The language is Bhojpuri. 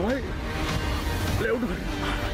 อยเร็วหน่อย